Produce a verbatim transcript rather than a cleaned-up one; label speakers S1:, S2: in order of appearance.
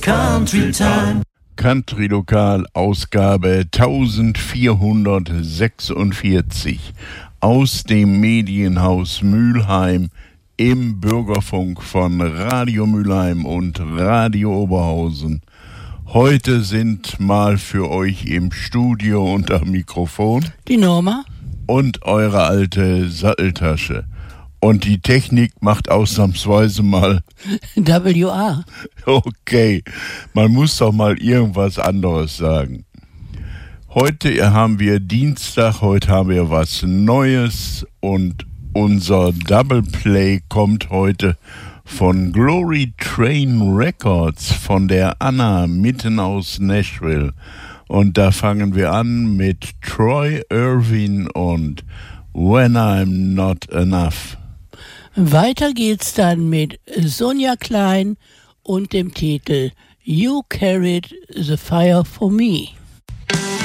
S1: Country Time.
S2: Country Lokal, Ausgabe eintausendvierhundertsechsundvierzig aus dem Medienhaus Mülheim im Bürgerfunk von Radio Mülheim und Radio Oberhausen. Heute sind mal für euch im Studio unter Mikrofon
S3: die Norma
S2: und eure alte Satteltasche. Und die Technik macht ausnahmsweise mal
S3: W A.
S2: Okay, man muss doch mal irgendwas anderes sagen. Heute haben wir Dienstag, heute haben wir was Neues und unser Double Play kommt heute von Glory Train Records, von der Anna mitten aus Nashville. Und da fangen wir an mit Troy Irvin und When I'm Not Enough.
S3: Weiter geht's dann mit Sonja Klein und dem Titel You Carried the Fire for Me.